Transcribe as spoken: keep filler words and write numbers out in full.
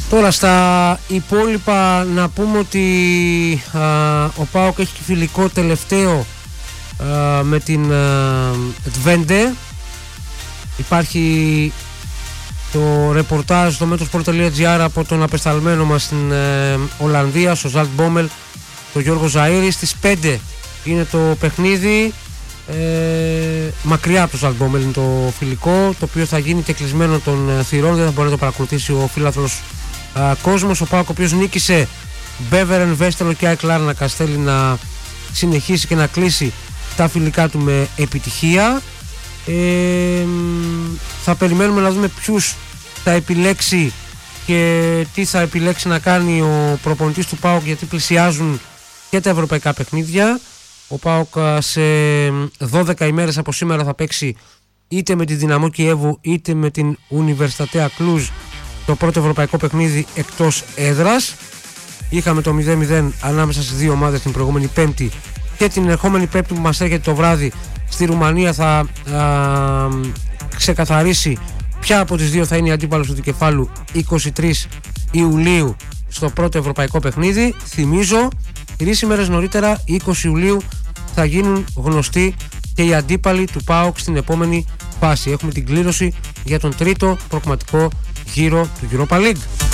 Τώρα στα υπόλοιπα να πούμε ότι α, ο ΠΑΟΚ έχει φιλικό τελευταίο α, με την Twente. Υπάρχει το ρεπορτάζ στο metrosport.gr από τον απεσταλμένο μας στην ε, Ολλανδία, στο Ζαλτ Μπόμελ, τον Γιώργο Ζαΐρη. Στις πέντε είναι το παιχνίδι, ε, μακριά από το Ζαλτ Μπόμελ είναι το φιλικό, το οποίο θα γίνει και κλεισμένο των θυρών, δεν θα μπορεί να το παρακολουθήσει ο φίλαθλος α, κόσμος. Ο ΠΑΟΚ, ο οποίος νίκησε Μπέβερεν, Βέστελο και ΑΕΚ Λάρνακα, θέλει να συνεχίσει και να κλείσει τα φιλικά του με επιτυχία. Ε, θα περιμένουμε να δούμε ποιους θα επιλέξει και τι θα επιλέξει να κάνει ο προπονητής του ΠΑΟΚ, γιατί πλησιάζουν και τα ευρωπαϊκά παιχνίδια. Ο ΠΑΟΚ σε δώδεκα ημέρες από σήμερα θα παίξει είτε με τη Δυναμό Κιέβου είτε με την Ουνιβερσιτατέα Κλουζ, το πρώτο ευρωπαϊκό παιχνίδι εκτός έδρας. Είχαμε το μηδέν μηδέν ανάμεσα στις δύο ομάδες την προηγούμενη Πέμπτη, και την ερχόμενη Πέμπτη που μας έρχεται το βράδυ στη Ρουμανία θα α, ξεκαθαρίσει ποια από τις δύο θα είναι η αντίπαλος του δικεφάλου είκοσι τρεις Ιουλίου στο πρώτο ευρωπαϊκό παιχνίδι. Θυμίζω, τρεις ημέρες νωρίτερα, είκοσι Ιουλίου, θα γίνουν γνωστοί και οι αντίπαλοι του ΠΑΟΚ στην επόμενη φάση. Έχουμε την κλήρωση για τον τρίτο προκριματικό γύρο του Europa League.